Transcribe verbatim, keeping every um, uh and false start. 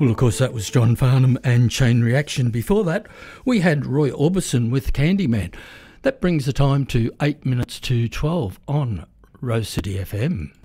Well, of course, that was John Farnham and Chain Reaction. Before that, we had Roy Orbison with Candyman. That brings the time to eight minutes to twelve on Rose City F M.